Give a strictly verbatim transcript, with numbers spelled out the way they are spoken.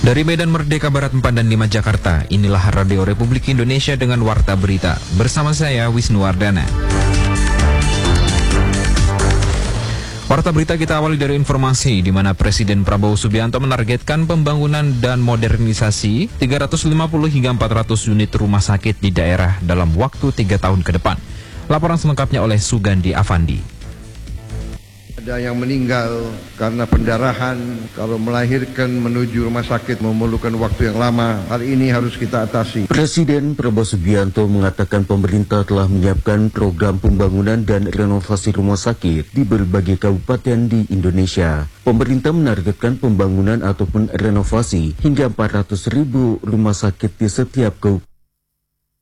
Dari Medan Merdeka Barat empat dan lima Jakarta, inilah Radio Republik Indonesia dengan Warta Berita. Bersama saya, Wisnuwardana. Warta Berita kita awali dari informasi di mana Presiden Prabowo Subianto menargetkan pembangunan dan modernisasi tiga ratus lima puluh hingga empat ratus unit rumah sakit di daerah dalam waktu tiga tahun ke depan. Laporan selengkapnya oleh Sugandi Avandi. Ada yang meninggal karena pendarahan, kalau melahirkan menuju rumah sakit memerlukan waktu yang lama. Hal ini harus kita atasi. Presiden Prabowo Subianto mengatakan pemerintah telah menyiapkan program pembangunan dan renovasi rumah sakit di berbagai kabupaten di Indonesia. Pemerintah menargetkan pembangunan ataupun renovasi hingga empat ratus ribu rumah sakit di setiap kabupaten